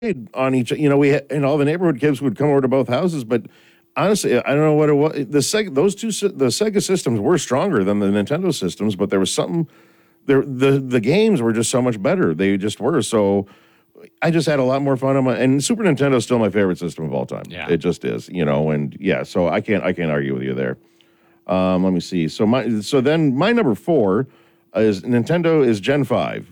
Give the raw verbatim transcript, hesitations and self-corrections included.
on each, you know, we had, and all the neighborhood kids would come over to both houses, but honestly, I don't know what it was. The Sega, those two, sy- the Sega systems were stronger than the Nintendo systems, but there was something, there, the, the games were just so much better. They just were. So I just had a lot more fun on my, and Super Nintendo is still my favorite system of all time. Yeah. It just is, you know, and yeah, so I can't, I can't argue with you there. Um, let me see. So my, so then my number four is Nintendo is Gen five.